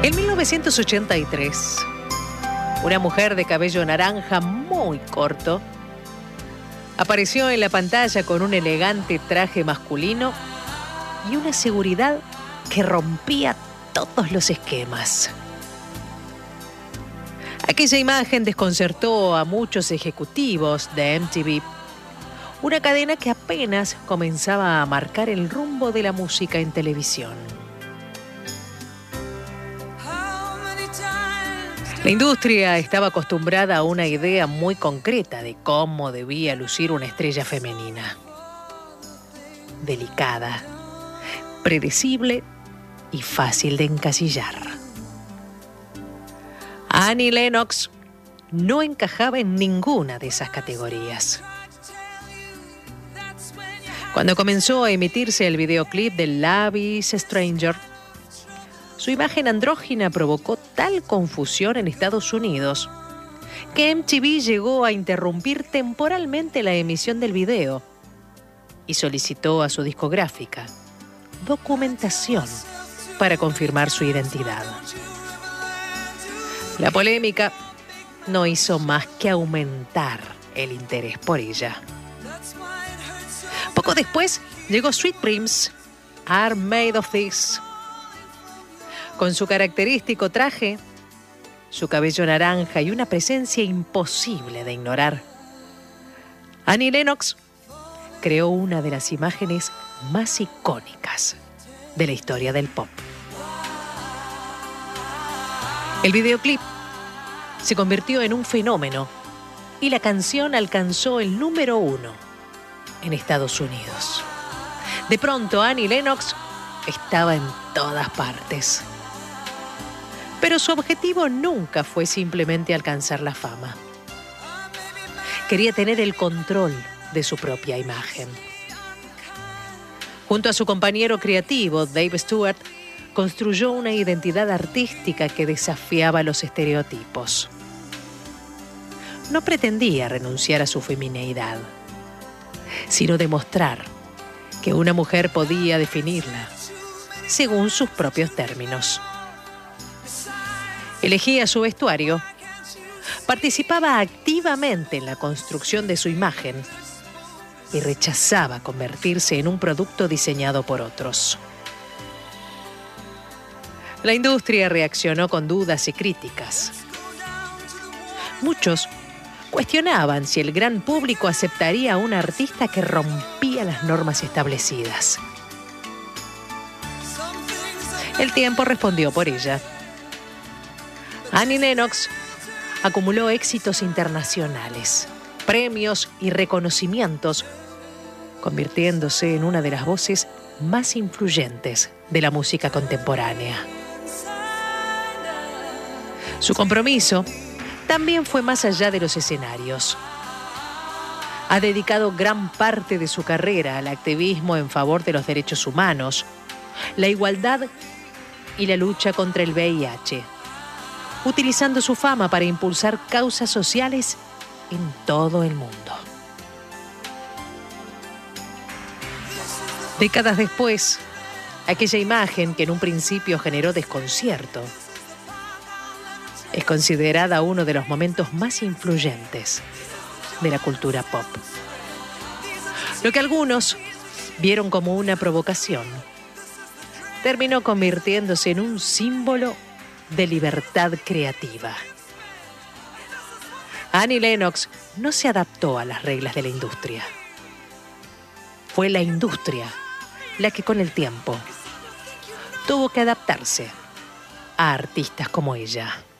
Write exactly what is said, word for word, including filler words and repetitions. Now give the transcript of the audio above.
En mil novecientos ochenta y tres, una mujer de cabello naranja muy corto apareció en la pantalla con un elegante traje masculino y una seguridad que rompía todos los esquemas. Aquella imagen desconcertó a muchos ejecutivos de M T V, una cadena que apenas comenzaba a marcar el rumbo de la música en televisión. La industria estaba acostumbrada a una idea muy concreta de cómo debía lucir una estrella femenina. Delicada, predecible y fácil de encasillar. Annie Lennox no encajaba en ninguna de esas categorías. Cuando comenzó a emitirse el videoclip de Love is a Stranger, su imagen andrógina provocó tal confusión en Estados Unidos que M T V llegó a interrumpir temporalmente la emisión del video y solicitó a su discográfica documentación para confirmar su identidad. La polémica no hizo más que aumentar el interés por ella. Poco después llegó Sweet Dreams Are Made of This. Con su característico traje, su cabello naranja y una presencia imposible de ignorar, Annie Lennox creó una de las imágenes más icónicas de la historia del pop. El videoclip se convirtió en un fenómeno y la canción alcanzó el número uno en Estados Unidos. De pronto, Annie Lennox estaba en todas partes. Pero su objetivo nunca fue simplemente alcanzar la fama. Quería tener el control de su propia imagen. Junto a su compañero creativo, Dave Stewart, construyó una identidad artística que desafiaba los estereotipos. No pretendía renunciar a su femineidad, sino demostrar que una mujer podía definirla según sus propios términos. Elegía su vestuario, participaba activamente en la construcción de su imagen y rechazaba convertirse en un producto diseñado por otros. La industria reaccionó con dudas y críticas. Muchos cuestionaban si el gran público aceptaría a una artista que rompía las normas establecidas. El tiempo respondió por ella. Annie Lennox acumuló éxitos internacionales, premios y reconocimientos, convirtiéndose en una de las voces más influyentes de la música contemporánea. Su compromiso también fue más allá de los escenarios. Ha dedicado gran parte de su carrera al activismo en favor de los derechos humanos, la igualdad y la lucha contra el V I H, utilizando su fama para impulsar causas sociales en todo el mundo. Décadas después, aquella imagen que en un principio generó desconcierto es considerada uno de los momentos más influyentes de la cultura pop. Lo que algunos vieron como una provocación terminó convirtiéndose en un símbolo de libertad creativa. Annie Lennox no se adaptó a las reglas de la industria. Fue la industria la que con el tiempo tuvo que adaptarse a artistas como ella.